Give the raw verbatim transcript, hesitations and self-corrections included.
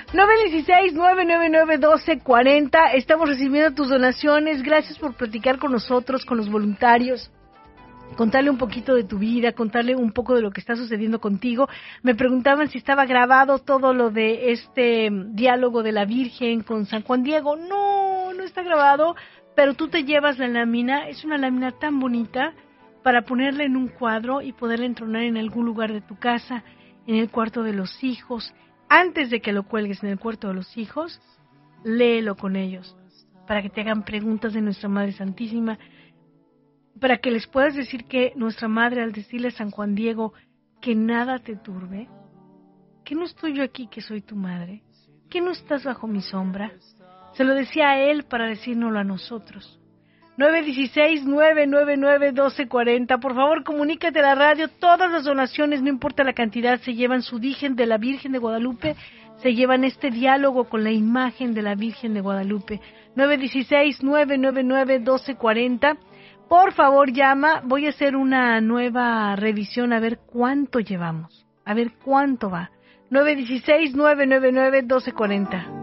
nueve uno seis, nueve nueve nueve, uno dos cuatro cero. Estamos recibiendo tus donaciones. Gracias por platicar con nosotros, con los voluntarios. Contarle un poquito de tu vida, contarle un poco de lo que está sucediendo contigo. Me preguntaban si estaba grabado todo lo de este diálogo de la Virgen con San Juan Diego. No, no está grabado, pero tú te llevas la lámina. Es una lámina tan bonita para ponerla en un cuadro y poderla entronar en algún lugar de tu casa, en el cuarto de los hijos. Antes de que lo cuelgues en el cuarto de los hijos, léelo con ellos, para que te hagan preguntas de nuestra Madre Santísima, para que les puedas decir que nuestra Madre, al decirle a San Juan Diego que nada te turbe, que no estoy yo aquí, que soy tu madre, que no estás bajo mi sombra, se lo decía a él para decírnoslo a nosotros. nueve uno seis, nueve nueve nueve, uno dos cuatro cero. Por favor, comunícate a la radio. Todas las donaciones, no importa la cantidad, se llevan su Virgen de la Virgen de Guadalupe, se llevan este diálogo con la imagen de la Virgen de Guadalupe. nueve uno seis, nueve nueve nueve, uno dos cuatro cero. Por favor, llama. Voy a hacer una nueva revisión a ver cuánto llevamos, a ver cuánto va. nueve uno seis, nueve nueve nueve, uno dos cuatro cero.